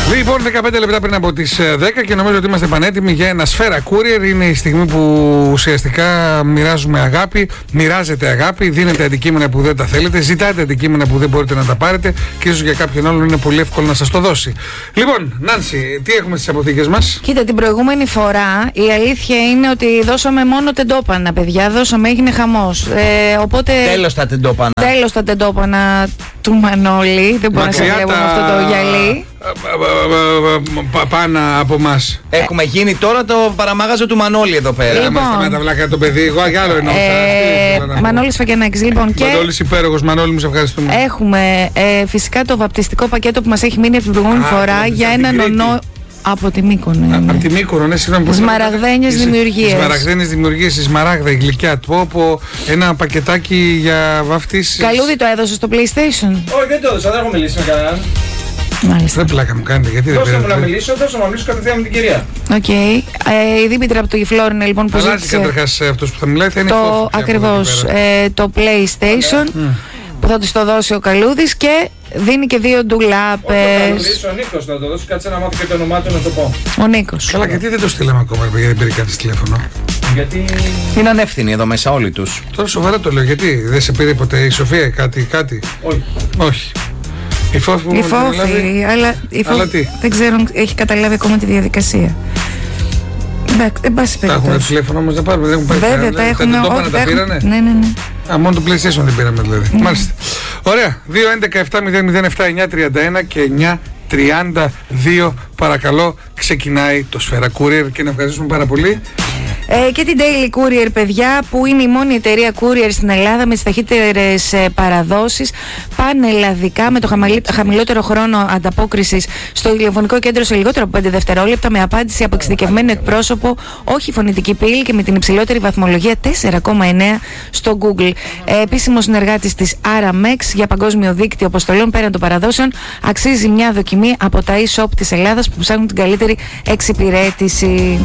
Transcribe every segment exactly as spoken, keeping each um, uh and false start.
Λοιπόν, δεκαπέντε λεπτά πριν από τις δέκα και νομίζω ότι είμαστε πανέτοιμοι για ένα Σφαίρα Courier. Είναι η στιγμή που ουσιαστικά μοιράζουμε αγάπη, μοιράζετε αγάπη, δίνετε αντικείμενα που δεν τα θέλετε, ζητάτε αντικείμενα που δεν μπορείτε να τα πάρετε και ίσως για κάποιον άλλον είναι πολύ εύκολο να σας το δώσει. Λοιπόν, Νάνση, τι έχουμε στις αποθήκες μας? Κοίτα, την προηγούμενη φορά η αλήθεια είναι ότι δώσαμε μόνο τεντόπανα, παιδιά. Δώσαμε, έγινε χαμός. Ε, οπότε. Τέλος τα τεντόπανα. Τέλος τα τεντόπανα του Μανώλη. Δεν μπορώ να σε βλέπω με αυτό το γυαλί. Πάνω από μας. Έχουμε γίνει τώρα το παραμάγαζο του Μανώλη εδώ πέρα. Λοιπόν. Είμαστε με τα βλάκα το παιδί. Εγώ για άλλο εννοούσα. Ε, Μανώλης Φακιανάκης. Λοιπόν, και Μανώλης υπέροχος. Μανώλη, μου σε ευχαριστούμε. έχουμε ε, φυσικά το βαπτιστικό πακέτο που μας έχει μείνει από την προηγούμενη Α, φορά το για έναν ονό. Από τη Μύκονο. Α, από τη Μύκονο, ναι, συγγνώμη. Σμαραγδένιες δημιουργίες. Σμαραγδένιες δημιουργίες, η Σμαράγδα, η γλυκιά του. Από ένα πακετάκι για βαφτίσεις. Καλούδι το έδωσε στο PlayStation. Όχι, δεν το έδωσα, δεν έχω μιλήσει με κανέναν. Μάλιστα. Δεν πλάκα μου κάνετε, γιατί δεν Δώστε μου να πήρατε? μιλήσω, δώστε μου να μιλήσω κατευθείαν με την κυρία. Οκ. Okay. Ε, η Δήμητρα από το Γυφλόρινο λοιπόν που Αλλάζει ζήτησε καταρχάς αυτός που θα μιλάει, θα είναι το, φόβο πια από εδώ ακριβώς, και πέρα. ε, το PlayStation που θα τους το δώσει ο Καλούδης και δίνει και δύο Όχι, θα το ντουλάπες. μιλήσω ο Νίκος, να το δώσει, κάτσε να μάθω και το όνομά του να το πω. Ο Νίκος. Καλά, γιατί δεν το στείλαμε ακόμα, γιατί δεν πήρε κάτι στο τηλέφωνο. Γιατί. Είναι ανεύθυνοι εδώ μέσα όλοι τους. Τώρα σοβαρά το λέω, γιατί δεν σε πήρε ποτέ η Σοφία κάτι, κάτι. Όχι. Όχι. Η Φόφη που Η μου την Φόφη, έλαβε. αλλά η Αλλά Φόφη τι? δεν ξέρω αν έχει καταλάβει ακόμα τη διαδικασία. Εντάξει, εν πάση Τα έχουν περιπτώσει. τηλέφωνο όμως να πάρουμε, δεν έχουν πάρει Βέβαια, κανένα, τα δηλαδή, έχουν. τεντόπανα όχι, τα τα έχουν- πήρανε. Ναι, ναι, ναι. Α, μόνο το PlayStation δεν πήραμε δηλαδή. Μάλιστα. Ωραία. δύο έντεκα επτά μηδέν μηδέν επτά εννιά τριάντα ένα και εννιά τριάντα δύο. Παρακαλώ, ξεκινάει το Σφαίρα Courier και να ευχαριστήσουμε πάρα πολύ. Ε, και την Daily Courier, παιδιά, που είναι η μόνη εταιρεία courier στην Ελλάδα με τις ταχύτερες ε, παραδόσεις πανελλαδικά, με το χαμαλι- χαμηλότερο χρόνο ανταπόκρισης στο τηλεφωνικό κέντρο σε λιγότερο από πέντε δευτερόλεπτα, με απάντηση από εξειδικευμένο εκπρόσωπο, όχι φωνητική πύλη και με την υψηλότερη βαθμολογία τέσσερα κόμμα εννέα στο Google. Ε, επίσημο συνεργάτης της Aramex για παγκόσμιο δίκτυο αποστολών πέραν των παραδόσεων, αξίζει μια δοκιμή από τα e-shop της Ελλάδας που ψάχνουν την καλύτερη εξυπηρέτηση.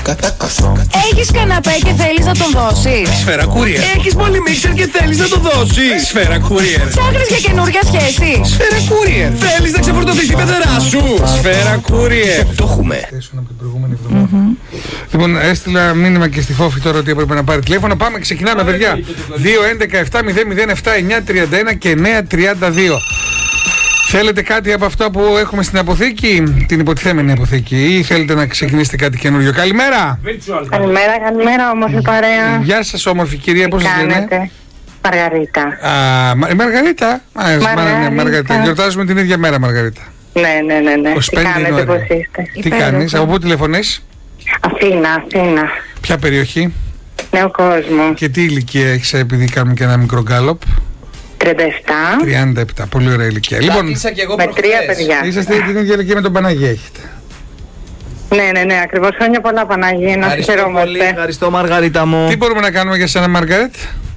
Έχεις καναπέ και θέλεις να τον δώσεις? Σφαίρα Courier. Έχεις πολύ μίξερ και θέλεις να το δώσεις. Σφαίρα Courier. Ψάχνεις για καινούργια σχέση? Σφαίρα Courier. Θέλεις να ξεφορτωθείς την πεθερά σου. Σφαίρα Courier. Το έχουμε. Από την προηγούμενη εβδομάδα. Λοιπόν, έστειλα μήνυμα και στη Φόφη τώρα ότι έπρεπε να πάρει τηλέφωνο. Πάμε, ξεκινάμε, παιδιά. δύο έντεκα επτά μηδέν μηδέν επτά εννιά τριάντα ένα και εννιά τριάντα δύο. Θέλετε κάτι από αυτά που έχουμε στην αποθήκη, την υποτιθέμενη αποθήκη, ή θέλετε να ξεκινήσετε κάτι καινούριο? Καλημέρα! Virtual. Καλημέρα, καλημέρα όμορφη παρέα. Γεια σας, όμορφη κυρία, πώς σας λένε? Κάνετε? Μαργαρίτα. Α, Μα- η Μαργαρίτα. Α, Μαργαρίτα. ναι, Μαργαρίτα. Γιορτάζουμε την ίδια μέρα, Μαργαρίτα. Ναι, ναι, ναι, ναι. Τι είκοσι πέντε κάνετε, Ιανουαρίου. πώς είστε? Τι Υπέροχα. κάνεις, από πού τηλεφωνείς, Αθήνα, Αθήνα. ποια περιοχή Νέο κόσμο. και τι ηλικία έχεις, επειδή κάνουμε και ένα μικρό γκάλοπ? τριάντα επτά. τριάντα επτά, πολύ ωραία ηλικία. Λοιπόν, Κλείσα και εγώ Με τρία προχθές. παιδιά. είσαστε την ίδια ηλικία με τον Παναγία έχετε. Ναι, ναι, ναι, ακριβώς. Χρόνια πολλά, Παναγία, να Ευχαριστώ πολύ, χαιρόμαστε. ευχαριστώ Μαργαρίτα μου. Τι μπορούμε να κάνουμε για σένα, Μαργαρέτ?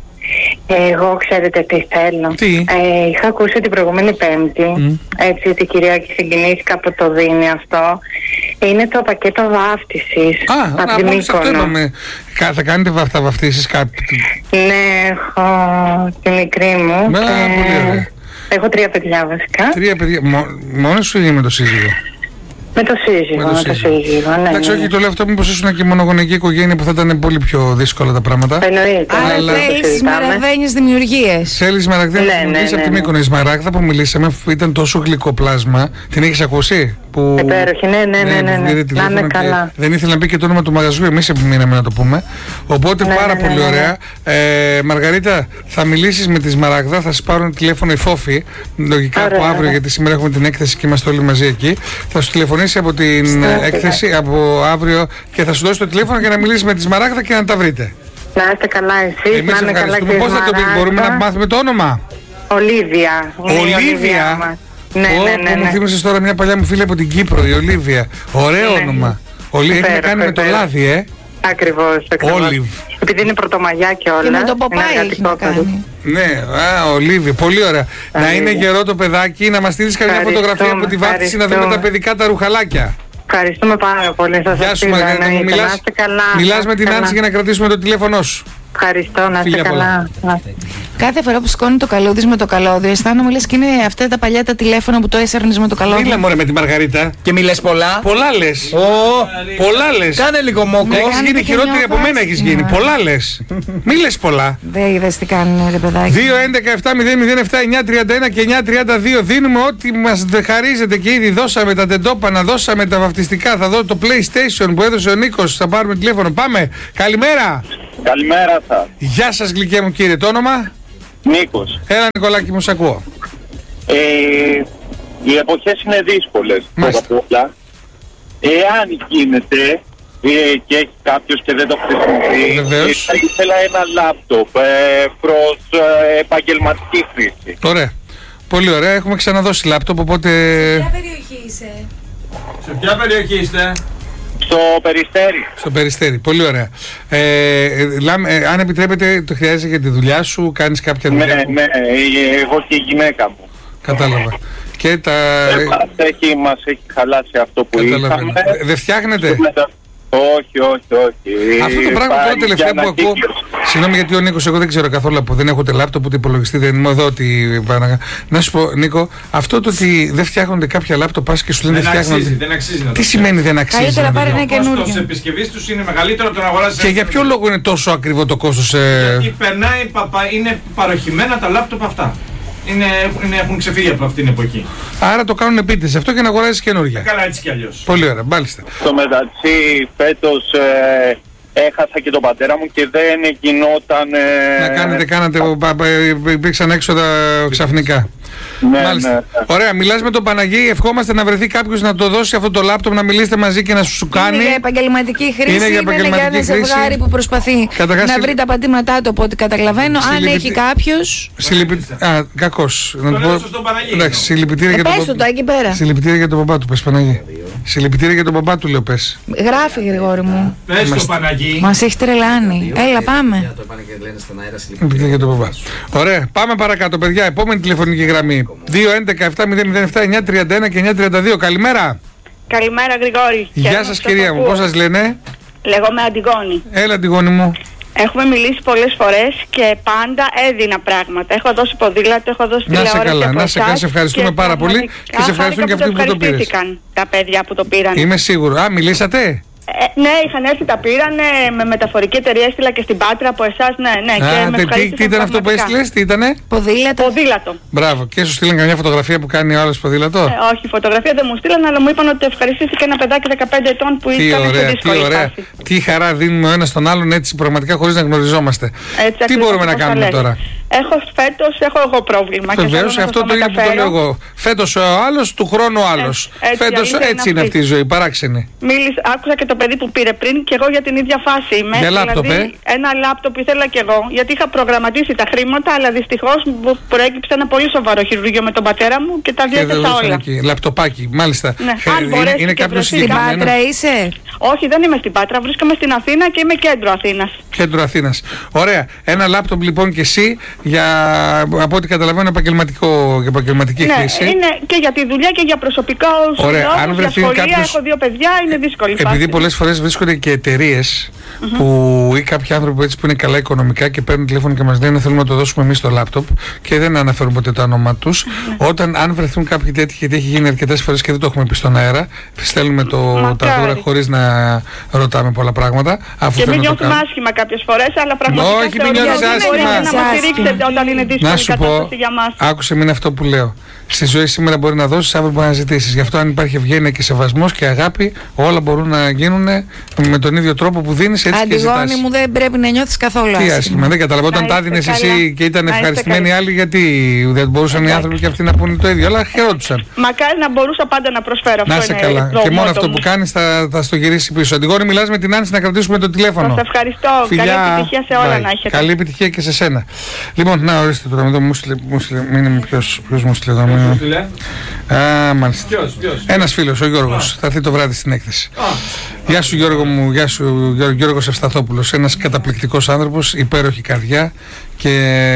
Εγώ ξέρετε τι θέλω. Τι? Ε, είχα ακούσει την προηγούμενη Πέμπτη, έτσι ότι η κυρία συγκινήθηκα που το δίνει αυτό. Είναι το πακέτο βάφτισης Α, από α, τη μόλις αυτό Μύκονο. είπαμε. Κα- Θα κάνετε βαφ- θα βαφτίσεις κάποιοι? Ναι, έχω τη μικρή μου. Μπα, και πολύ ωραία. Έχω τρία παιδιά βασικά. Τρία παιδιά. Μο- Μόνος σου ή με το σύζυγο? Με το σύζυγο, με το σύζυγο, ναι. Εντάξει, ναι. όχι, το λέω αυτό μήπως ήσουν και μονογονική οικογένεια που θα ήταν πολύ πιο δύσκολα τα πράγματα. Εννοείται. Άρα Αλλά- θέλεις σμαραγδένιες δημιουργίες. Θέλεις Μαραγδένη Ναι, να ναι, από τη ναι, ναι. Μύκονο. Η Σμαράγδα που μιλήσαμε ήταν τόσο γλυκοπλάσμα. Την έχεις ακούσει? Που... Υπέροχη, ναι, ναι, ναι, ναι, που ναι. πήρε Να τηλέφωνο είναι και καλά. δεν ήθελε να πει και το όνομα του μαγαζιού. Εμείς επιμείναμε να το πούμε. Οπότε Ναι, πάρα ναι, ναι, πολύ ναι, ναι. ωραία. Ε, Μαργαρίτα, θα μιλήσεις με τη Σμαράγδα, θα σας πάρουν τηλέφωνο η Φόφη. Λογικά Ωραία, από αύριο, ωραία. γιατί σήμερα έχουμε την έκθεση και είμαστε όλοι μαζί εκεί. Θα σου τηλεφωνήσει από την Στο έκθεση από αύριο και θα σου δώσει το τηλέφωνο για να μιλήσεις με τη Σμαράγδα και να τα βρείτε. Να είστε καλά εσείς, Εμείς να είναι καλά και ευχαριστούμε. η Πώς θα το πει, μπορούμε να Σμαράγδα. μάθουμε το όνομα? Ολίβια. Είναι η Ολίβια. μας. Ναι, Πω, ναι, πω, ναι, μου ναι. θύμισες τώρα μια παλιά μου φίλη από την Κύπρο, η Ολίβια. Ωραίο Ναι. όνομα. Ολί... Έχει να Υπέροχο, κάνει με το υπέροχο. λάδι, ε. Ακριβώς, ακριβώς. Olive. Επειδή είναι πρωτομαγιά και όλα. Και με τον είναι Ποπάι έχει εργατικό να παιδί. κάνει. Ναι, α, Ολίβια, πολύ ωραία. Να Ολίβια. είναι γερό το παιδάκι, να μας στείλεις καμιά Ευχαριστούμε, φωτογραφία από τη βάφτιση να δούμε τα ευχαριστούμε. παιδικά τα ρουχαλάκια. Ευχαριστούμε πάρα πολύ. Σας Γεια σου στείλω, Μαργαρίτα μου, εννοείται. μιλάς, Να είστε καλά. μιλάς να με την είστε Άνση για καλά. να κρατήσουμε το τηλέφωνό σου. Ευχαριστώ, να είστε Φίλια πολλά. καλά. Να- Κάθε φορά που σηκώνει το καλώδιο με το καλώδιο, αισθάνομαι λες και είναι αυτά τα παλιά τα τηλέφωνα που το έσαιρνες με το καλώδιο. Μίλα μωρέ με τη Μαργαρίτα. Και μιλες πολλά. Πολλά λες. Ω, Πολλά λες. κάνε λίγο μόκο. Ναι. Έχεις Κάνετε γίνει και χειρότερη μια από μένα, φάση. έχεις γίνει. Ναι. Πολλά λες. Μη λες πολλά. Δεν είδες τι κάνουν, ρε παιδάκι. δύο έντεκα επτά μηδέν μηδέν επτά εννιά τριάντα ένα και εννιά τριάντα δύο. Δίνουμε ό,τι μας χαρίζεται και ήδη δώσαμε τα τεντόπανα, δώσαμε τα βαφτιστικά. Θα δω το PlayStation που έδωσε ο Νίκος. Θα πάρουμε τηλέφωνο. Πάμε. Καλημέρα. Καλημέρα σας. Γεια σας γλυκέ μου κύριε. Το όνομα? Νίκος. Έλα Νικολάκη μου, σ' ακούω. Ε, οι εποχές είναι δύσκολες. Μάλιστα. Πρώτα απ' όλα. Εάν γίνεται ε, και έχει κάποιος και δεν το χρησιμοποιεί, Βεβαίως. θα ήθελα ένα λάπτοπ ε, προς ε, επαγγελματική χρήση. Ωραία. Πολύ ωραία. Έχουμε ξαναδώσει λάπτοπ, οπότε. περιοχή είσαι? Σε ποια περιοχή είστε? Στο Περιστέρι. Στο Περιστέρι. Πολύ ωραία. Ε, ε, λάμε, ε, αν επιτρέπετε, το χρειάζεται για τη δουλειά σου, κάνεις κάποια δουλειά. Ναι, που- ναι, ε, εγώ και η γυναίκα μου. Κατάλαβα. Και τα. Ε, μας, έχει, μας έχει χαλάσει αυτό που Καταλαβαίνω. είχαμε. Ε, Δεν φτιάχνετε. Όχι, όχι, όχι. Αυτό το πράγμα τώρα Πάει τελευταία για που ακούω. ανακύκλωση. Συγγνώμη γιατί ο Νίκος, εγώ δεν ξέρω καθόλου από δεν έχω ούτε λάπτοπ ούτε υπολογιστή, δεν είμαι εδώ. Ότι... Να σου πω, Νίκο, αυτό το ότι δεν φτιάχνονται κάποια λάπτοπ, πας και σου λένε Δεν δεν αξίζει, φτιάχνονται. δεν αξίζει να το Τι φτιάξεις. σημαίνει δεν αξίζει? Καλύτερα ρε πάρε παιδί? ένα Το κόστος καινούριο. επισκευής τους είναι μεγαλύτερο από το να αγοράσεις Και ένα για ποιο καινούριο. λόγο είναι τόσο ακριβό το κόστος? Ε... Γιατί περνάει, παπα, είναι παροχημένα τα λάπτοπ αυτά. Είναι, είναι, έχουν ξεφύγει από αυτήν την εποχή. Άρα το κάνουν επίτηδες αυτό και να αγοράζεις καινούργια. Καλά έτσι κι αλλιώς. Πολύ ωραία, μάλιστα. Στο μεταξύ φέτος ε, έχασα και τον πατέρα μου και δεν γινόταν... Ε, Να κάνετε, κάνατε, πα- πα- υπήρξαν έξοδα ξαφνικά. Ναι, Μάλιστα. ναι, ναι. Ωραία, μιλάς με τον Παναγί, ευχόμαστε να βρεθεί κάποιος να το δώσει αυτό το λάπτοπ, να μιλήσετε μαζί και να σου κάνει. Είναι για επαγγελματική χρήση. Είναι για επαγγελματική για ένα χρήση. ζευγάρι που προσπαθεί Καταρχάς, να συλλη- βρει τα πατήματά του, από ό,τι καταλαβαίνω. Αν Συλληπιτή- έχει κάποιος. Συλληπι... Α, κακός. Να Το του λέω πω- στον Παναγί. Εντάξει, συλληπιτήρια Ε, για τον πες του παπά. το εκεί πέρα. Συλληπιτήρια για τον παπά του, πες Παναγί. Συλληπιτήρια για τον παπά του, λέω, πες. Γράφει, Γρηγόρη μου. Πες στο Παναγί. Μας έχει τρελάνει. Έλα, πάμε. Συλληπιτήρια για τον παπά. Ωραία, πάμε παρακάτω, παιδιά. Επόμενη τηλεφωνική γραμμή. δύο έντεκα επτά μηδέν μηδέν επτά εννιά τριάντα ένα και εννιά τριάντα δύο. Καλημέρα. Καλημέρα Γρηγόρη. Γεια Χαίρομαι σας που κυρία σας μου, ακούω. πώς σας λένε? Λέγομαι Αντιγόνη. Έλα Αντιγόνη μου. Έχουμε μιλήσει πολλές φορές και πάντα έδινα πράγματα. Έχω δώσει ποδήλατο, έχω δώσει Να σε τηλεόραση καλά, από να σε εσάς καλά, σε ευχαριστούμε και πάρα πολύ πραγματικά και σε ευχαριστούν και χάρηκα αυτοί που το πήρες. ευχαριστήθηκαν τα παιδιά που το πήραν. Είμαι σίγουρο. Α, μιλήσατε? Ε, ναι, είχαν έρθει, τα πήραν με μεταφορική εταιρεία, έστειλα και στην Πάτρα από εσάς, ναι, ναι. και Α, με τε- τι, ευχαρίστησαν τι ήταν αυτό που πραγματικά. έστειλες, τι ήτανε? Ποδήλατο. Ποδήλατο. Μπράβο. Και σου στείλαν καμιά φωτογραφία που κάνει ο άλλος ποδήλατο? Ε, όχι, φωτογραφία δεν μου στείλαν, αλλά μου είπαν ότι ευχαριστήθηκε ένα παιδάκι δεκαπέντε ετών που Τι ήταν σε ωραία, τι δύσκολη ωραία. φάση. Τι χαρά δίνουμε ο ένας τον άλλον έτσι πραγματικά χωρίς να γνωριζόμαστε. Έτσι, Τι ακριβώς μπορούμε να όπως το κάνουμε λες. τώρα? Έχω φέτος, έχω εγώ πρόβλημα. Βεβαίως, αυτό το είναι που το λέω εγώ. Φέτος ο άλλος, του χρόνου ο άλλος. Ε, έτσι, Φέτος αλήθεια είναι έτσι είναι αυτή. αυτή η ζωή, παράξενη. Μίλησα, άκουσα και το παιδί που πήρε πριν και εγώ για την ίδια φάση είμαι. Για λάπτοπ, δηλαδή, ένα λάπτοπ ήθελα κι εγώ, γιατί είχα προγραμματίσει τα χρήματα, αλλά δυστυχώς μου προέκυψε ένα πολύ σοβαρό χειρουργείο με τον πατέρα μου και τα Και δεν διέθεσα δώσαν όλα. εκεί. Λαπτοπάκι, μάλιστα. Ναι, Ε, αν είναι μπορέσει είναι και κάποιο βρεθεί Στην συγκεκριμένο. Πάτρα είσαι? Όχι, δεν είμαι στην Πάτρα, βρίσκομαι στην Αθήνα και είμαι κέντρο Αθήνας. Κέντρο Αθήνας. Ωραία. Ένα λάπτοπ λοιπόν και εσύ για, από ό,τι καταλαβαίνω, επαγγελματικό, για επαγγελματική Ναι, χρήση. είναι και για τη δουλειά και για προσωπικά Ωραία, λόγους, αν για βρεθεί σχολεία, κάποιος- έχω δύο παιδιά, είναι δύσκολη φάση. Επειδή πολλές φορές βρίσκονται και εταιρείες που ή κάποιοι άνθρωποι έτσι που είναι καλά οικονομικά και παίρνουν τηλέφωνο και μας λένε θέλουμε να το δώσουμε εμείς το λάπτοπ και δεν αναφέρουν ποτέ το όνομά τους. Όταν αν βρεθούν κάποιοι τέτοιοι, γιατί έχει γίνει αρκετές φορές και δεν το έχουμε πει στον αέρα, στέλνουμε το, τα Μακάρι. δώρα χωρίς να ρωτάμε πολλά πράγματα. Αφού Και μην θέλουμε να το νιώθουμε κάνουμε. άσχημα κάποιες φορές, αλλά πραγματικά Όχι, μην θεωρώ νιώθεις ότι άσχημα. μπορείτε να μας Άσχημα. στηρίξετε όταν είναι δύσκολη Να η σου πω, κατάσταση για μας. άκουσε, μην είναι αυτό που λέω. Στη ζωή σήμερα μπορεί να δώσεις, αύριο μπορεί να ζητήσεις. Γι' αυτό, αν υπάρχει ευγένεια και σεβασμός και αγάπη, όλα μπορούν να γίνουν με τον ίδιο τρόπο που δίνεις, έτσι και Αντιγόνη ζητάς. μου, δεν πρέπει να νιώθεις καθόλου Τι άσχημα. άσχημα, δεν καταλαβαίνω. Όταν Να τα είστε έδινες καλά. εσύ και ήταν Να είστε ευχαριστημένοι οι καλά. άλλοι, γιατί δεν μπορούσαν οι άνθρωποι και αυτοί να πούνε το ίδιο, αλλά χαιρόντουσαν. Μακάρι να μπορούσα πάντα να προσφέρω αυτό. Να είσαι είναι καλά. το Και μόνο μότο αυτό μου. που κάνεις θα, θα στο γυρίσει πίσω. Αντιγόνη, μιλάς με την Άνση να κρατήσουμε το τηλέφωνο. Σας ευχαριστώ. Καλή επιτυχία σε όλα Bye. να έχετε. Καλή επιτυχία και σε σένα. Λοιπόν, να ορίστε τώρα, εδώ μου στείλε. μου στείλε- Μην είμαι ποιος ποιος μου στείλε εδώ. μην είμαι- Τι λέει? Α, μάλιστα. Ποιος, ποιος? Ένας φίλος, ο Γιώργος, θα έρθει το βράδυ στην έκθεση. Α, Γεια σου Γιώργο μου, γεια σου Γιώργο, Γιώργος Ευσταθόπουλος, ένας καταπληκτικός άνθρωπος, υπέροχη καρδιά και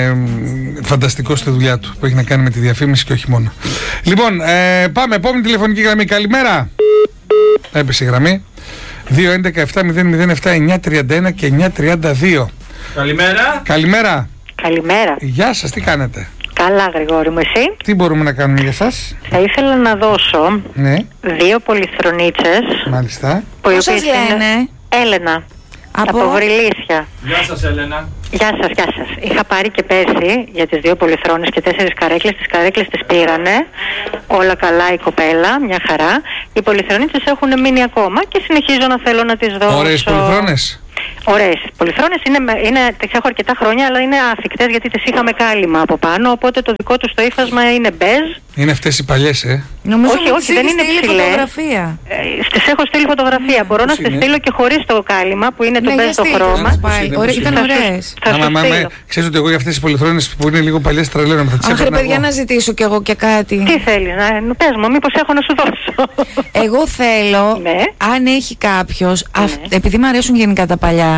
μ, φανταστικός στη δουλειά του που έχει να κάνει με τη διαφήμιση και όχι μόνο. Λοιπόν, ε, πάμε, επόμενη τηλεφωνική γραμμή, καλημέρα. Έπεσε η γραμμή. δύο έντεκα επτά μηδέν μηδέν επτά εννιά τριάντα ένα και εννιά τριάντα δύο. καλημέρα. Καλημέρα. Καλημέρα. Γεια σας, τι κάνετε? Καλά, Γρηγόρη μου, εσύ? Τι μπορούμε να κάνουμε για σας? Θα ήθελα να δώσω Ναι, δύο πολυθρονίτσες. μάλιστα. Που οι Πώς σας οποίες είναι- λένε? Έλενα. Από? Από Βρυλίσια. Γεια σας, Έλενα. Γεια σας, γεια σας. Είχα πάρει και πέρσι για τις δύο πολυθρόνες και τέσσερις καρέκλες. Τις καρέκλες τις πήρανε. Όλα καλά η κοπέλα, μια χαρά. Οι πολυθρονίτσες έχουν μείνει ακόμα και συνεχίζω να θέλω να τις δώσω. Ωραίες πολυθρόνες. Ωραίες. Πολυθρόνες είναι, με- είναι, τις έχω αρκετά χρόνια, αλλά είναι άθικτες γιατί τις είχαμε κάλυμα από πάνω. Οπότε το δικό τους το ύφασμα είναι μπέζ. Είναι αυτές οι παλιές, ε. Νομίζω Όχι, μου όχι, τις δεν είχε είναι στείλει ψηλές. φωτογραφία. Ε, στις έχω στείλει φωτογραφία. Μπορώ να πώς στις είναι? στείλω και χωρίς το κάλυμα που είναι το Ναι, μπέζ για το στείλτε χρώμα. μας πάλι. είναι, Ωραία, πώς ήταν είναι? ωραίες. Θα σου Άμα, άμα, στείλω. ξέρεις ότι εγώ για αυτές τις πολυθρόνες που είναι λίγο παλιές τρελαίνομαι, θα τις Αχ, ρε έπαιρνα παιδιά, εγώ. να ζητήσω κι εγώ και κάτι. Τι θέλεις, να, να πες μου, μήπως έχω να σου δώσω. Εγώ θέλω, Ναι. αν έχει κάποιος, αυ- επειδή μου αρέσουν γενικά τα παλιά,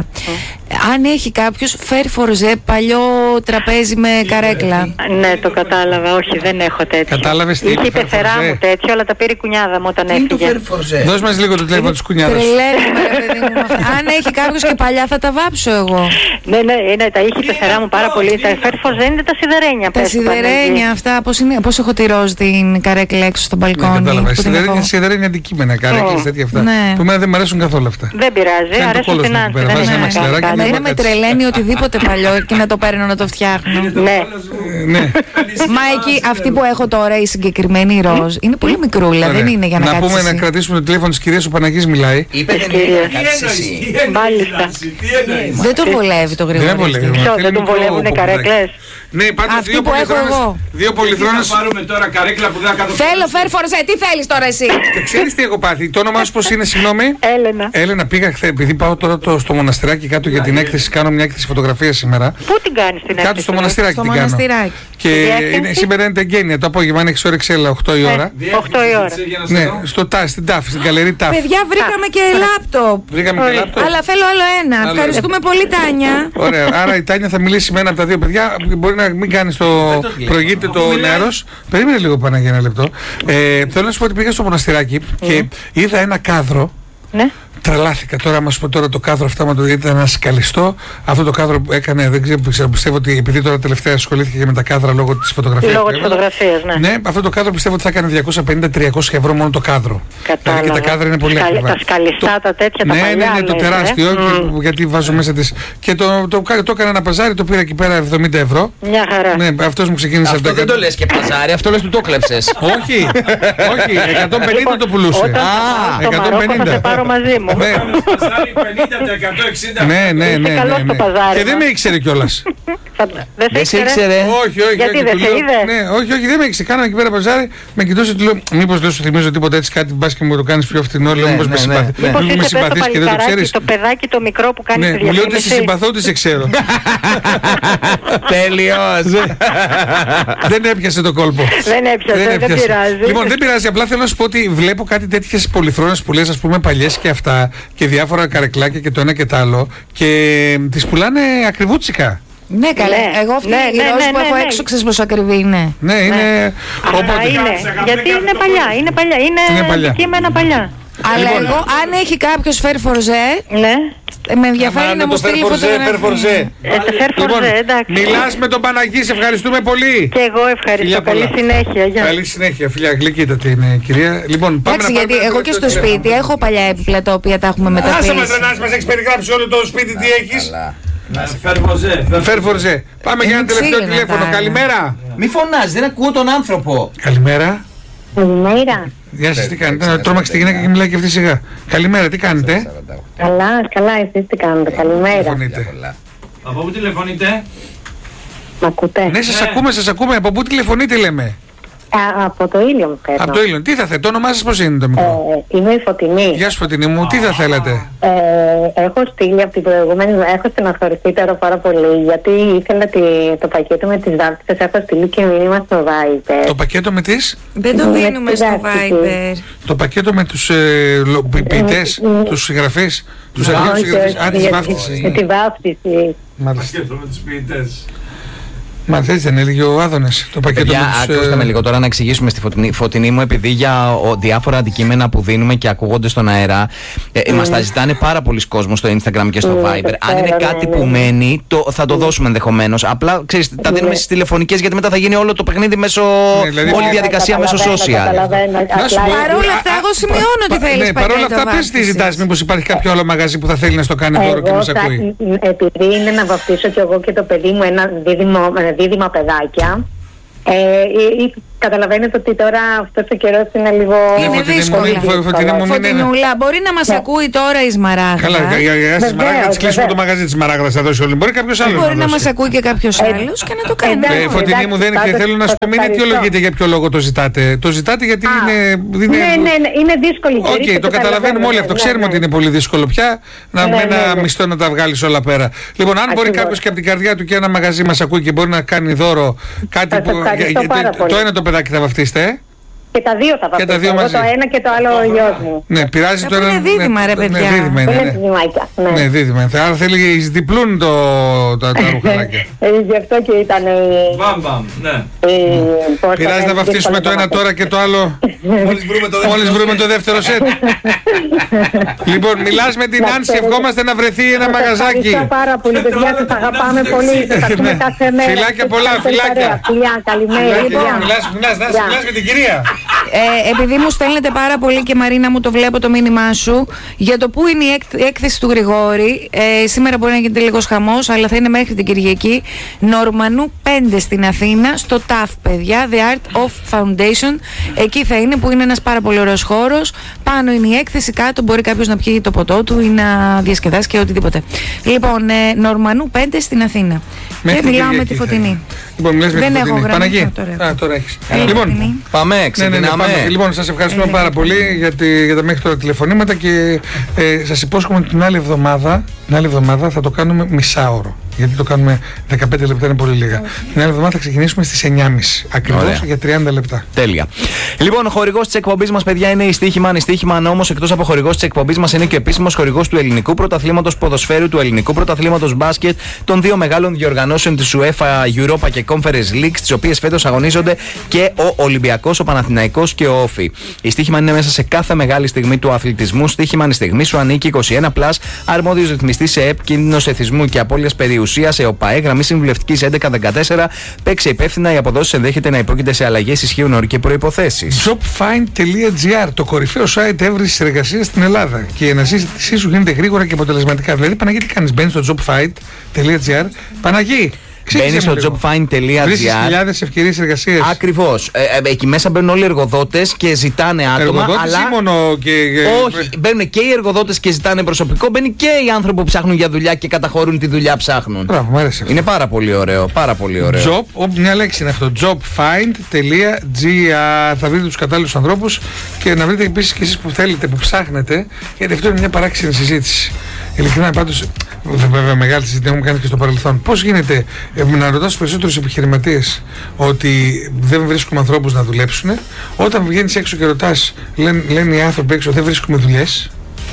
αν έχει κάποιος φέρ φορζέ παλιό τραπέζι με καρέκλα. Ναι, το κατάλαβα, όχι, δεν έχω τέτοιο. Κατάλαβες τι Είχε είναι η πεθερά φερφορζέ? μου τέτοιο, αλλά τα πήρε η κουνιάδα μου όταν έφυγε. Δώσ' μας λίγο το τηλέφωνο της κουνιάδας. Τρελαίνομαι, ρε παιδί μου. με αυτά. Αν έχει κάποιος και παλιά θα τα βάψω εγώ. Ναι, ναι, είναι, τα είχε η πεθερά μου πάρα πολύ. Τα φέρφορζέ είναι τα σιδερένια. Τα πες, σιδερένια αυτά, πώς, είναι, πώς έχω τη ροζ την καρέκλα έξω στο Ναι, μπαλκόνι. κατάλαβα. που την Σιδερένια, έχω. σιδερένια αντικείμενα, καρέκλες, Ω, τέτοια αυτά. ναι. Που εμένα δεν μου αρέσουν καθόλου αυτά. Δεν πειράζει, Κάνει το αρέσουν κόλος στην μου Άνση. εκεί πέρα, Δεν βάζει είναι ένα να κάνει μαξιλαράκι, κάτι. ένα Εμένα με έτσι. τρελαίνει οτιδήποτε παλιό και να το παίρνω να το φτιάχνω. Ναι. Ε, Ναι. Μα εκεί αυτή που έχω τώρα η συγκεκριμένη ροζ είναι πολύ μικρούλα, δεν Ωραία. είναι για να Να κάτσεις πούμε να εσύ. κρατήσουμε το τηλέφωνο της κυρίας, ο Παναγής μιλάει. Είπε δεν Κυρία. είναι Τι κάτι εννοείς, εσύ. τι εννοείς, Μάλιστα. Νάση, τι εννοείς. Δεν τον βολεύει το Δεν γρήγορο. βολεύει. Ποιο, Θέλει δεν τον μικρό βολεύουνε κοπουδάκι. καρέκλες? Ναι, πάντως Αυτή δύο που έχω πολυθρόνες. εγώ. Δύο Τι θα πολυθρόνες. πάρουμε τώρα καρέκλα που δεν θα κάτω. Θέλω, φέρ φορζέ, τι θέλεις τώρα εσύ. Και ξέρεις τι έχω πάθει. Το όνομά σου πώς είναι, συγγνώμη. Έλενα. Έλενα, πήγα χθε, επειδή πάω τώρα το, στο μοναστηράκι κάτω για την έκθεση, κάνω μια έκθεση φωτογραφία σήμερα. Πού την κάνεις την Κάτω έκθεση? στο μοναστηράκι Στο την κάνω. μοναστηράκι. Και διεύθυνση? είναι, σήμερα είναι τα εγγένεια το απόγευμα, αν έχεις όρεξη, έλα οκτώ η ώρα. οκτώ η ώρα. Ναι, στο ΤΑΦ, στην ΤΑΦ, στην καλερί ΤΑΦ. Παιδιά, βρήκαμε και λάπτοπ. Βρήκαμε και Ωραία. λάπτοπ. Αλλά θέλω άλλο ένα. Άλλο Ευχαριστούμε πολύ, Τάνια. Ωραία, άρα η Τάνια θα μιλήσει με ένα από τα δύο παιδιά. Μπορεί να μην κάνει το. Προηγείται το νεαρός. Περίμενε λίγο, Παναγία, ένα λεπτό. Ε, θέλω να σου πω ότι πήγα στο μοναστηράκι και είδα ένα κάδρο. Ναι. Τρελάθηκα τώρα, άμα σου πω τώρα το κάδρο αυτόματο ήταν ένα σκαλιστό. Αυτό το κάδρο που έκανε, δεν ξέρω, ξέρω, πιστεύω ότι επειδή τώρα τελευταία ασχολήθηκε και με τα κάδρα λόγω τη φωτογραφία. Λόγω της φωτογραφίας, ναι. Ναι, αυτό το κάδρο πιστεύω ότι θα έκανε διακόσια πενήντα με τριακόσια ευρώ μόνο το κάδρο. Κατάλαβα. Δηλαδή και τα κάδρα είναι πολύ Σκαλι- ακριβά. τα σκαλιστά, τα τέτοια, τα ναι, παλιά, Ναι, ναι, το λες, ε. τεράστιο, και- Μμμ. γιατί βάζω μέσα τη. Και το, το, το, το έκανα ένα παζάρι, το πήρα εκεί πέρα εβδομήντα ευρώ. Μια χαρά. Ναι, αυτό μου ξεκίνησε Αυτό δεν το λες και παζάρι, αυτό λες του το κλέψες. Όχι, όχι, εκατόν πενήντα Λοιπόν, το πουλούσε. Όταν θα πάω στο Μαρόκο θα σε πάρω μαζί μου. Ναι. Παζάρι πενήντα τοις εκατό εξήντα. Ναι, ναι, Είσαι ναι. καλός ναι, στο ναι. παζάρι, Και δεν μα. με ήξερε κιόλα. Θα- Δεν Δεν σε σε ήξερε. ήξερε. Όχι, όχι. Γιατί όχι, δεν του σε λέω- είδε? Ναι, όχι, όχι, δεν με ήξερε. Κάναμε εκεί πέρα παζάρι, με κοιτούσε, του λέω: μήπως δεν σου θυμίζω τίποτα έτσι, κάτι μπα και μου το κάνει πιο φθηνό. Λέω: Ναι, μήπως ναι, με ναι, συμπαθεί. ναι. Μήπως Μήπως με είσαι πες το συμπαθεί και δεν το παλικαράκι, ξέρει. το παιδάκι το μικρό που κάνει Ναι, τη μου λέει ότι σε διαφήμιση. συμπαθώ, ότι σε ξέρω. Τέλειος. Δεν έπιασε το κόλπο. Δεν έπιασε, δεν έπιασε. πειράζει. Λοιπόν, δεν πειράζει. Απλά θέλω να σου πω ότι βλέπω κάτι τέτοιες πολυθρόνες που λες, ας πούμε, παλιές και αυτά και διάφορα καρεκλάκια και το ένα και το άλλο και τις πουλάνε ακριβούτσικα. Ναι, καλά. Ναι, Εγώ αυτή ναι, η ναι, ροζ ναι, που ναι, έχω ναι. έξω, ξέρεις πόσο ακριβή είναι. Ναι, είναι. Αλλά Οπότε. είναι, γιατί είναι παλιά, είναι παλιά, είναι, Είναι παλιά. αντικείμενα παλιά. Αλλά Λοιπόν. εγώ, αν έχει κάποιο φέρ φορζέ, Ναι. ε, με ενδιαφέρει να μου στείλει φωτογραφία. Ε, φέρ Λοιπόν, φορζέ, εντάξει. μιλάς με τον Παναγή, σε ευχαριστούμε πολύ. Και εγώ ευχαριστώ. Φιλιά Καλή πολλά. συνέχεια. Γεια. Καλή συνέχεια, φιλιά, γλυκύτατη είναι κυρία. Λοιπόν, πάμε Εντάξει, να γιατί πάρουμε εγώ το και στο τελευταίο σπίτι τηλέφωνο. έχω παλιά έπιπλα τα οποία τα έχουμε Άσε μας μεταπίσει. τρενάς, μας έχεις περιγράψει όλο το σπίτι τι έχεις. Φερβοζέ. Φέρ φορζέ. Πάμε για ένα Είναι τελευταίο ξύλινα τηλέφωνο. τα Καλημέρα. Μη φωνάζεις, δεν ακούω τον άνθρωπο. Καλημέρα. Καλημέρα. Γεια σας, τι κάνετε. Τρόμαξε τη γυναίκα και μιλάει και αυτή σιγά. Καλημέρα, τι κάνετε. Καλά, καλά, εσείς τι κάνετε, καλημέρα. Φωνείτε. Από πού τηλεφωνείτε? Μ' ακούτε? Ναι, σας Ναι. ακούμε, σας ακούμε. Από πού τηλεφωνείτε, λέμε. Α, από το ήλιο μου παίρνω. Από το Ήλιον. Τι θα θέλετε, το όνομά σας πώς είναι το μικρό. Ε, είμαι η Φωτεινή. Γεια σου, Φωτεινή μου, τι θα θέλατε. Ε, έχω στείλει από την προηγούμενη, έχω στεναχωρηθεί τώρα πάρα πολύ γιατί ήθελα τη, το πακέτο με τις δάφτισες, έχω στείλει και μήνυμα στο Viber. Το πακέτο με τις. Δεν το Ναι, δίνουμε στο εντάξει. Viber. Το πακέτο με τους ε, λο- ποι- ποιητές, Mm, mm. τους συγγραφείς, τους Όχι, αρχαίους όχι, συγγραφείς. Α, τις για- βάφτισες. για τη βάφτιση. Μάλιστα. Σκέφτομαι τους ποιητές. Μα έτσι δεν έλεγε ο Άδωνης το πακέτο. Παιδιά, με τους, ακούστε με ε... λίγο τώρα να εξηγήσουμε στη φωτεινή, φωτεινή μου, επειδή για ο, διάφορα αντικείμενα που δίνουμε και ακούγονται στον αέρα, ε, ε, μας τα ζητάνε πάρα πολλοί κόσμος στο Instagram και στο Viber. Αν είναι κάτι που μένει, το, θα το δώσουμε ενδεχομένως. Απλά ξέρεις, τα δίνουμε στις τηλεφωνικές, γιατί μετά θα γίνει όλο το παιχνίδι μέσω. Ναι, δηλαδή, όλη η διαδικασία μέσω social. Παρόλα αυτά, εγώ σημειώνω ότι θέλεις πακέτο. Παρόλα αυτά, πες τι ζητάς, μήπως υπάρχει κάποιο άλλο μαγαζί που θα θέλει να στο κάνει δώρο και μας ακούει. Επειδή είναι να βαφτίσω κι εγώ και το παιδί μου ένα δίδυμο, δίδυμα παιδάκια. Ε, ή, καταλαβαίνετε ότι τώρα αυτός ο καιρός είναι λίγο. Είναι δύσκολο. Φωτεινούλα, μπορεί να μας ακούει τώρα η Σμαράγδα. Καλά, για τη Σμαράγδα της κλείσουμε το μαγαζί της Σμαράγδας, θα δώσει όλοι. Μπορεί κάποιος άλλος. Μπορεί να μας ακούει και κάποιος άλλος και να το κάνει. Φωτεινή μου, δεν και θέλω να σου πω, μην αιτιολογείτε για ποιο λόγο το ζητάτε. Το ζητάτε γιατί είναι. Ναι, ναι, είναι δύσκολη. Οκ, το καταλαβαίνουμε όλοι αυτό. Ξέρουμε ότι είναι πολύ δύσκολο πια να με ένα μισθό να τα βγάλει όλα πέρα. Λοιπόν, αν μπορεί κάποιος και από την καρδιά του και ένα μαγαζί μας ακούει και μπορεί να κάνει δώρο κάτι που. Το ένα το παιδάκι θα βαφτίσετε, ε? Και τα δύο θα βαφτίσω. Εγώ το ένα και το άλλο ο γιος μου. Ναι, πειράζει το ένα. Είναι δίδυμα, ρε παιδιά. Ναι, δίδυμα είναι. Είναι δίδυμάκια. Ναι, δίδυμα. Άρα θέλει διπλούν τα ρουχαλάκια. Γι' αυτό και ήταν. Μπαμ, μπαμ, ναι. Πειράζει να βαφτίσουμε το ένα τώρα και το άλλο. Μόλις βρούμε το δεύτερο σετ. Λοιπόν, μιλάς με την Άνση, ευχόμαστε να βρεθεί ένα μαγαζάκι. Ευχαριστώ πάρα πολύ, παιδιά, σας αγαπάμε πολύ. Σας ακούμε κάθε μέρα. Φιλάκια πολλά, φιλάκια. Φιλιά, καλημέρα. Μιλάς με την κυρία. Ε, επειδή μου στέλνετε πάρα πολύ και Μαρίνα μου το βλέπω το μήνυμά σου για το που είναι η, έκ, η έκθεση του Γρηγόρη, ε, σήμερα μπορεί να γίνεται λίγος χαμός, αλλά θα είναι μέχρι την Κυριακή. Νορμανού πέντε στην Αθήνα, στο ταφ, παιδιά, The Art of Foundation. Εκεί θα είναι, που είναι ένας πάρα πολύ ωραίος χώρος. Πάνω είναι η έκθεση, κάτω μπορεί κάποιος να πιει το ποτό του ή να διασκεδάσει και οτιδήποτε. Λοιπόν, ε, Νορμανού πέντε στην Αθήνα. Μέχρι και μιλάω με τη Φωτεινή. Λοιπόν, μιλάς με Δεν τη έχω Φωτεινή. Παναγί. Τώρα, Α, τώρα έχεις. Ε, Λοιπόν, πάμε, ξεκινάμε. Ναι, ναι, ναι, λοιπόν, σας ευχαριστούμε ε, πάρα πολύ για, τη, για τα μέχρι τώρα τηλεφωνήματα και ε, σας υπόσχομαι την άλλη εβδομάδα, την άλλη εβδομάδα θα το κάνουμε μισάωρο. Γιατί το κάνουμε δεκαπέντε λεπτά, είναι πολύ λίγα. Okay. Την άλλη εβδομάδα θα ξεκινήσουμε στις εννιά και μισή. Ακριβώς για τριάντα λεπτά. Τέλεια. Λοιπόν, ο χορηγός της εκπομπής μας, παιδιά, είναι η Στοίχημαν. Η Στοίχημαν όμως, εκτός από χορηγός της εκπομπής μας, είναι και επίσημος χορηγός του ελληνικού πρωταθλήματος ποδοσφαίρου, του ελληνικού πρωταθλήματος μπάσκετ, των δύο μεγάλων διοργανώσεων της UEFA, Europa και Conference League, τις οποίες φέτος αγωνίζονται και ο Ολυμπιακός, ο Παναθηναϊκός και ο Όφι. Η Στοίχημαν είναι μέσα σε κάθε μεγάλη στιγμή του αθλητισμού. Στοίχημαν, η στιγμή σου ανήκει. είκοσι ένα πλας, αρμόδιος ρυθμιστής σε ΕΠ, κίνδυνος εθισμού και απώλειας περιουσίας, ΕΟΠΑΕ, γραμμή συμβουλευτικής έντεκα δεκατέσσερα. Παίξε υπεύθυνα, οι αποδόσεις ενδέχεται να υπόκειται σε αλλαγές, ισχύουν όροι και προϋποθέσεις. jobfind τελεία gr, το κορυφαίο site έβρεσης εργασίας στην Ελλάδα. Και η αναζήτησή σου γίνεται γρήγορα και αποτελεσματικά. Δηλαδή, Παναγί, τι κάνεις, μπαίνεις στο jobfind τελεία gr, Παναγί. Μπαίνεις στο jobfind τελεία gr. Βρίσκεις χιλιάδες ευκαιρίες εργασίας. Ακριβώς. Ε, ε, εκεί μέσα μπαίνουν όλοι οι εργοδότες και ζητάνε άτομα. Εργοδότες αλλά... ή μόνο και... Όχι, μπαίνουν και οι εργοδότες και ζητάνε προσωπικό. Μπαίνουν και οι άνθρωποι που ψάχνουν για δουλειά και καταχωρούν τη δουλειά ψάχνουν. Μπράβο, μου αρέσει αυτό. Είναι πάρα πολύ ωραίο. Πάρα πολύ ωραίο. Job, όπου μια λέξη είναι αυτό. jobfind τελεία gr. Θα βρείτε τους κατάλληλους ανθρώπους και να βρείτε επίσης και εσείς που θέλετε, που ψάχνετε. Γιατί αυτό είναι μια παράξενη συζήτηση. Ειλικρινά, πάντως, βέβαια, μεγάλη συζήτηση έχουμε κάνει και στο παρελθόν. Πώς γίνεται ε, να ρωτάς τους περισσότερους επιχειρηματίες ότι δεν βρίσκουμε ανθρώπους να δουλέψουν, όταν βγαίνεις έξω και ρωτάς, λένε, λένε οι άνθρωποι έξω, δεν βρίσκουμε δουλειές.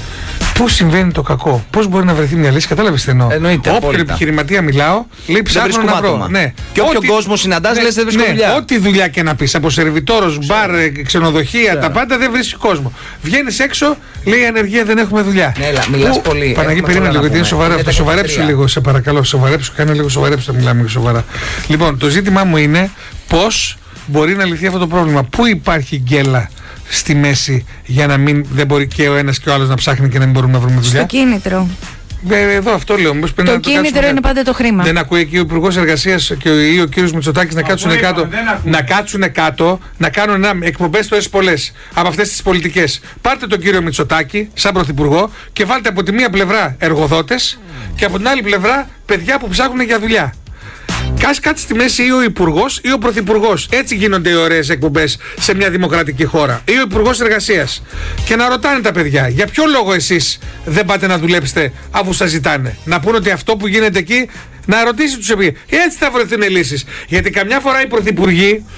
Πώς συμβαίνει το κακό, πώς μπορεί να βρεθεί μια λύση, κατάλαβες τι εννοώ. Όποιον επιχειρηματία μιλάω, λέει ψάχνω να βρω. Ναι. Και όποιον ό,τι... κόσμο συναντάς, ναι, λες δεν βρίσκω ναι, δουλειά. Ό,τι δουλειά και να πεις, από σερβιτόρος, μπαρ, ξενοδοχεία, yeah. τα πάντα δεν βρίσκει κόσμο. Βγαίνεις έξω, λέει ανεργία, δεν έχουμε δουλειά. Ναι, μιλάς πολύ. Παναγί, περίμενε λίγο, γιατί είναι σοβαρά. Θα σοβαρέψω λίγο, σε παρακαλώ. Σοβαρέψω, κάνε λίγο σοβαρέψω, θα μιλάμε σοβαρά. Λοιπόν, το ζήτημά μου είναι πώς μπορεί να λυθεί αυτό το πρόβλημα. Πού υπάρχει γκέλα στη μέση για να μην δεν μπορεί και ο ένας και ο άλλος να ψάχνει και να μην μπορούμε να βρούμε δουλειά. Στο κίνητρο. Ε, εδώ αυτό λέω. Το, το κίνητρο το είναι πάντα το χρήμα. Δεν ακούει εκεί ο Υπουργός Εργασίας και ο, ή ο κύριος Μητσοτάκης να κάτσουν κάτω, να κάτσουν κάτω, να κάνουν εκπομπές τόσες πολλές από αυτές τις πολιτικές. Πάρτε τον κύριο Μητσοτάκη σαν πρωθυπουργό και βάλτε από τη μία πλευρά εργοδότες και από την άλλη πλευρά παιδιά που ψάχνουν για δουλειά. Κάτσε κάτι στη μέση ή ο Υπουργός ή ο Πρωθυπουργός. Έτσι γίνονται οι ωραίες εκπομπές σε μια δημοκρατική χώρα. Ή ο Υπουργός Εργασίας. Και να ρωτάνε τα παιδιά, για ποιο λόγο εσείς δεν πάτε να δουλέψετε αφού σας ζητάνε. Να πούνε ότι αυτό που γίνεται εκεί, να ρωτήσει τους επί. Έτσι θα βρεθούν λύσεις. Γιατί καμιά φορά οι πρωθυπουργοί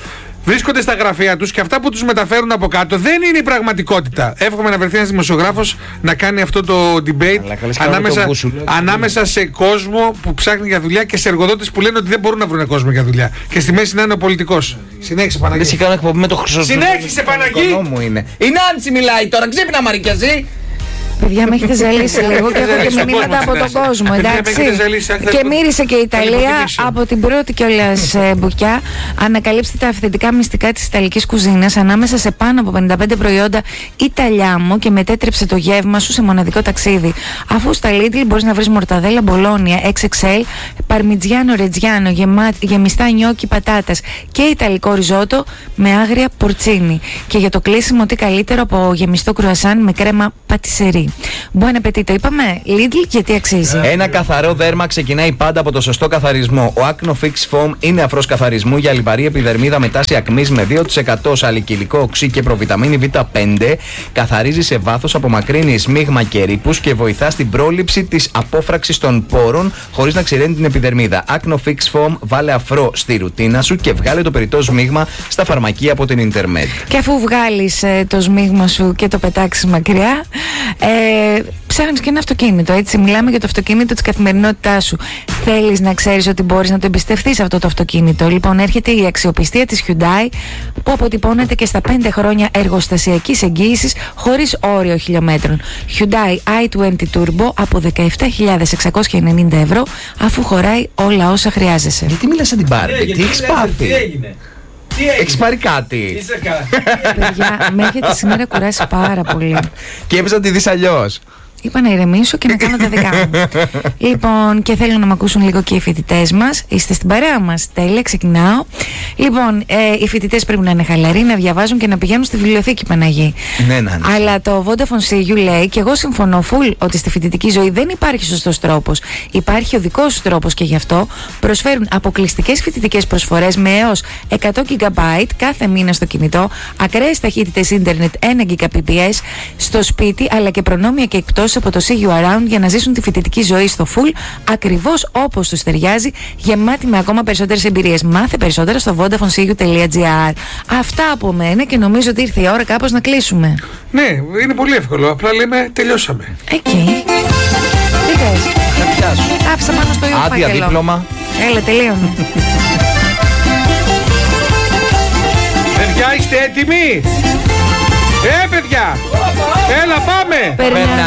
βρίσκονται στα γραφεία τους και αυτά που τους μεταφέρουν από κάτω δεν είναι η πραγματικότητα. Εύχομαι να βρεθεί ένας δημοσιογράφος να κάνει αυτό το debate ανάμεσα, ανάμεσα σε κόσμο που ψάχνει για δουλειά και σε εργοδότες που λένε ότι δεν μπορούν να βρουν κόσμο για δουλειά. Και στη μέση να είναι ο πολιτικός. Συνέχισε, Παναγί. Δεν κάνω εκπομπή με το χρυσό. Συνέχισε, Παναγί. Είναι. Η Νάντσι μιλάει τώρα, ξύπνα Μαρικιαζή. Παιδιά, με έχετε ζαλίσει λίγο και έχω και μηνύματα από τον κόσμο, εντάξει. Και μύρισε και η Ιταλία από την πρώτη κιόλας μπουκιά. Ανακαλύψτε τα αυθεντικά μυστικά της ιταλικής κουζίνας ανάμεσα σε πάνω από πενήντα πέντε προϊόντα Ιταλιάμο και μετέτρεψε το γεύμα σου σε μοναδικό ταξίδι. Αφού στα Lidl μπορείς να βρεις μορταδέλα μπολόνια εξ εξ ελ, παρμιτζιάνο ρετζιάνο, γεμιστά νιόκι πατάτας και ιταλικό ριζότο με άγρια πορτσίνι. Και για το κλείσιμο, τι καλύτερο από γεμιστό κρουασάν με κρέμα πατισερί. Buon appetito, είπαμε Lidl, γιατί αξίζει. Ένα καθαρό δέρμα ξεκινάει πάντα από το σωστό καθαρισμό. Ο Acno Fix Foam είναι αφρός καθαρισμού για λιπαρή επιδερμίδα με τάση ακμής με δύο τοις εκατό σαλικυλικό οξύ και προβιταμίνη βι πέντε. Καθαρίζει σε βάθος, απομακρύνει σμίγμα και ρήπους και βοηθά στην πρόληψη της απόφραξης των πόρων χωρίς να ξηραίνει την επιδερμίδα. Acno Fix Foam, βάλε αφρό στη ρουτίνα σου και βγάλε το περιττό σμίγμα στα φαρμακεία από την Intermed. Και αφού βγάλεις ε, το σμίγμα σου και το πετάξεις μακριά, Ε, ψάχνεις και ένα αυτοκίνητο, έτσι. Μιλάμε για το αυτοκίνητο της καθημερινότητάς σου. Θέλεις να ξέρεις ότι μπορείς να το εμπιστευτείς αυτό το αυτοκίνητο. Λοιπόν, έρχεται η αξιοπιστία της Hyundai που αποτυπώνεται και στα πέντε χρόνια εργοστασιακής εγγύησης χωρίς όριο χιλιόμετρων. Hyundai άι είκοσι Turbo από δεκαεπτά χιλιάδες εξακόσια ενενήντα ευρώ, αφού χωράει όλα όσα χρειάζεσαι. Γιατί μιλάς σαν την Barbie, τι έχεις πάθει? Τι έγινε? Έχεις πάρει κάτι? Παιδιά, με έχετε σήμερα κουράσει πάρα πολύ. Και έπαιζα να τη δεις αλλιώς. Είπα να ηρεμήσω και να κάνω τα δικά μου. Λοιπόν, και θέλω να με ακούσουν λίγο και οι φοιτητές μας. Είστε στην παρέα μας. Τέλεια, ξεκινάω. Λοιπόν, ε, οι φοιτητές πρέπει να είναι χαλαροί, να διαβάζουν και να πηγαίνουν στη βιβλιοθήκη, Παναγί. Ναι, ναι, ναι. Αλλά το Vodafone See You λέει, και εγώ συμφωνώ full, ότι στη φοιτητική ζωή δεν υπάρχει σωστός τρόπος. Υπάρχει ο δικός σου τρόπος και γι' αυτό προσφέρουν αποκλειστικές φοιτητικές προσφορές με έως εκατό γιγαμπάιτ κάθε μήνα στο κινητό, ακραίες ταχύτητες ίντερνετ ένα γιγαμπάιτ στο σπίτι, αλλά και προνόμια και εκτός από το See You Around για να ζήσουν τη φοιτητική ζωή στο full ακριβώς όπως τους ταιριάζει, γεμάτη με ακόμα περισσότερες εμπειρίες. Μάθε περισσότερα στο vodafone see you τελεία gr. Αυτά από μένα και νομίζω ότι ήρθε η ώρα κάπως να κλείσουμε. Ναι, είναι πολύ εύκολο. Απλά λέμε τελειώσαμε. Εκεί. Τι θες? Άφησα πάνω στο ίδιο φάκελο. Άδεια δίπλωμα. Έλα, τελείωνε. Παιδιά, είστε έτοιμοι? Ε, παιδιά! Έλα, πάμε! Περνάμε.